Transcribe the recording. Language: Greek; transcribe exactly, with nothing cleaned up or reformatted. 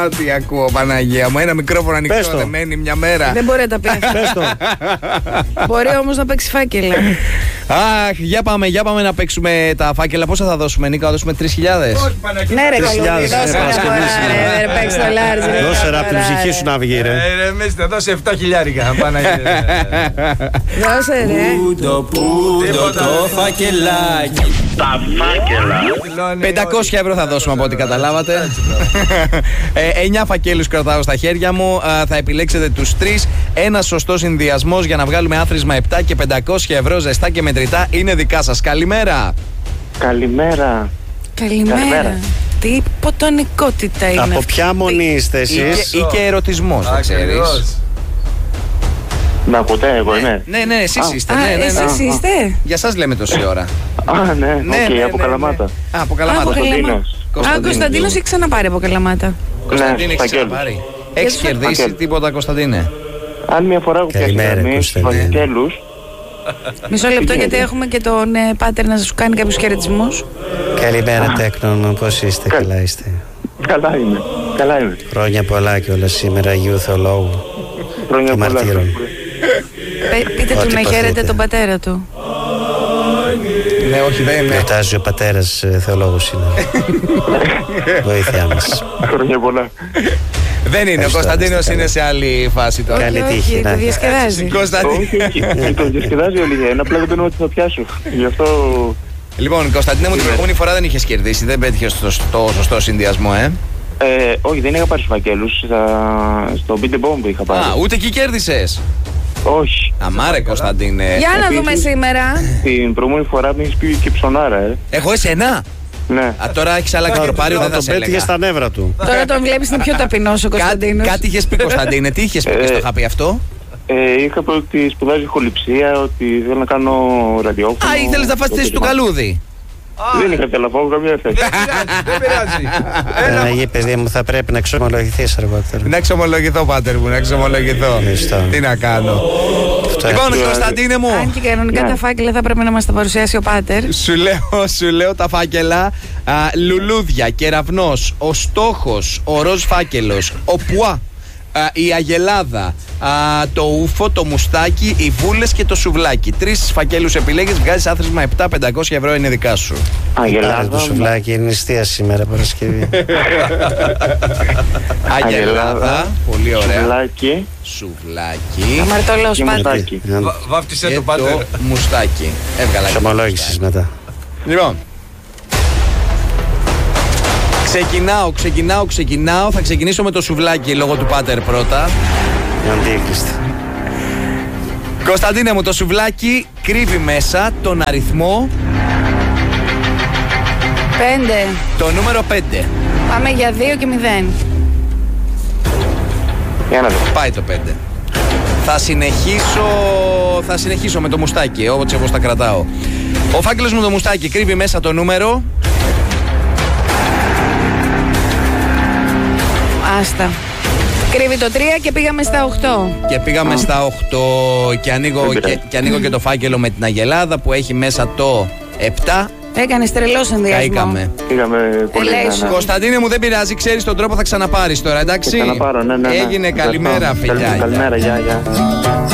Τι ακούω, Παναγία μου. Ένα μικρόφωνο ανοιχτό δεν μένει μια μέρα. Δεν μπορεί να τα πει. Μπορεί όμως να παίξει φάκελα. Αχ, για πάμε, για πάμε να παίξουμε τα φάκελα. Πόσα θα δώσουμε, Νίκα, θα δώσουμε τρεις χιλιάδες. Ναι, ρε, καλή. Παίξει το λάρζι. Δώσε ρε, από την ψυχή σου να βγει, ρε. Εμείς θα δώσει επτά χιλιάρικα. Δώσε, ρε. Πούτο, πούτο το φακελάκι. Τα φάκελα. πεντακόσια ευρώ θα δώσουμε από ό,τι καταλάβατε. εννιά φακέλους κρατάω στα χέρια μου. Θα επιλέξετε τους τρεις. Ένα σωστό συνδυασμός για να βγάλουμε άθροισμα επτά και πεντακόσια ευρώ ζεστά και μετρητά είναι δικά σας. Καλημέρα. Καλημέρα. Καλημέρα. Καλημέρα. Τι υποτονικότητα είναι. Από ποια μονή είστε εσείς? Ή και ερωτισμός, δεν ξέρεις. Με ακούτε, εγώ είμαι. Ναι, ναι, εσείς είστε. Α, ναι, ναι, ναι. εσείς είστε. Για σας λέμε τόση ώρα. Α, ναι, Ναι, οκ, ναι, από ναι, Καλαμάτα. Α, από Καλαμάτα. Κωνσταντίνος. Α, Κωνσταντίνος έχει ξαναπάρει από Καλαμάτα. Κωνσταντίνε, έχεις Φακέλους. ξαναπάρει. Έχεις κερδίσει Φακέλους. τίποτα, Κωνσταντίνε? Αν μια φορά έχω πιάσει Καλημέρα, γραμμή στους Κωνσταντίνε. φακέλους. Μισό λεπτό, γίνεται? γιατί έχουμε και τον ε, Πάτερ να σου κάνει κάποιους χαιρετισμούς. Καλημέρα, Τέκνον, πώς είστε? Κα- Καλά είστε? Καλά είμαι. Καλά είμαι. Χρόνια πολλά κιόλας σήμερα, Αγίου Θεολόγου Χρόνια και πολλά. μαρτύρων. Πε- Πείτε Ό,τι του να παθείτε. χαίρετε τον πατέρα του. Ναι, όχι, δεν είναι. Γιορτάζει ο πατέρας ε, Θεολόγου σήμερα. Βοήθειά μας. Χρόνια πολλά. Δεν είναι. Ο Ευχαριστώ, Κωνσταντίνος είστε είναι καλά. σε άλλη φάση τώρα. Καλή Όχι, τύχη, όχι, να. το διασκεδάζει. Κωνσταντίνο. Όχι, όχι. Το διασκεδάζει όλη η απλά δεν παίρνω ότι θα πιάσω. Γι' αυτό. Λοιπόν, Κωνσταντίνε μου, την προηγούμενη φορά δεν είχες κερδίσει. Δεν πέτυχες το, το σωστό συνδυασμό, ε. Ε, όχι, δεν είχα πάρει στους φακέλους. Στα- Στο Beat the Bomb είχα πάρει. Α, ούτε εκεί κέρδισες. Όχι. Αμάρε, Κωνσταντίνε. Για να Επίσης- δούμε σήμερα. Την προηγούμενη φορά με έχεις πει και ψωνάρα, ε. Εγώ εσένα. Ναι. Α, τώρα έχεις αλλάξει το πάρει, δεν θα Τον σε πέτυχε έλεγα. στα νεύρα του. Τώρα τον βλέπεις είναι πιο ταπεινός ο Κά- Κωνσταντίνος. Κάτι είχες πει, Κωνσταντίνε. Τι είχες πει και στο είχα πει αυτό? Ε, είχα πει ότι σπουδάζει ηχοληψία, ότι θέλω να κάνω ραδιόφωνο. Α, ήθελες να φας τη θέση του καλούδι. Δεν είχα τελαφώ καμία θέση. Δεν πειράζει. Παναγία, παιδί μου, θα πρέπει να εξομολογηθείς αργότερα. Να εξομολογηθώ, πάτερ μου, να εξομολογηθώ. Ευχαριστώ. Τι να κάνω. Αυτό Λοιπόν, είναι. Κωνσταντίνε μου, Αν και κανονικά Ναι. τα φάκελα θα πρέπει να μας τα παρουσιάσει ο Πάτερ. σου λέω, σου λέω τα φάκελα. Α, λουλούδια, κεραυνός, ο στόχος, ο ροζ φάκελος, ο πουά, α, η αγελάδα, α, το ούφο, το μουστάκι, οι βούλες και το σουβλάκι. Τρεις φακέλους επιλέγεις, βγάζεις άθροισμα επτά πεντακόσια ευρώ, είναι δικά σου. Πάρε το Αγελάδα. σουβλάκι, είναι νηστεία σήμερα Παρασκευή. Αγελάδα, πολύ ωραία. Σουβλάκι Σουβλάκι Αμαρτωλός και Πάτερ. μουστάκι. Βάφτισε και το το πάτερ. μουστάκι. Έβγαλα και το Εξομολόγησης μουστάκι. μετά. Λοιπόν, ξεκινάω, ξεκινάω, ξεκινάω. Θα ξεκινήσω με το σουβλάκι λόγω του Πάτερ πρώτα. Είναι αντίκλειστη. Κωνσταντίνε μου, το σουβλάκι κρύβει μέσα τον αριθμό, Πέντε. το νούμερο πέντε. Πάμε για δύο και μηδέν. Για να δω. Πάει το πέντε. Θα συνεχίσω, θα συνεχίσω με το μουστάκι, έτσι όπως τα κρατάω. Ο φάκελος μου το μουστάκι κρύβει μέσα το νούμερο. Άστα. Κρύβει το τρία και πήγαμε στα οκτώ. Και πήγαμε στα οκτώ και ανοίγω και, και ανοίγω και το φάκελο με την αγελάδα που έχει μέσα το επτά. Έκανες τρελό συνδυασμό. Καήκαμε. Πήγαμε πολύ. Ελέησον. ναι, ναι. Κωνσταντίνε μου, δεν πειράζει, ξέρεις τον τρόπο, θα ξαναπάρεις τώρα, εντάξει. Θα ξαναπάρω, ναι, ναι, ναι. Έγινε, Ευχαριστώ. καλημέρα, φιλιά. Καλημέρα, γεια, γεια.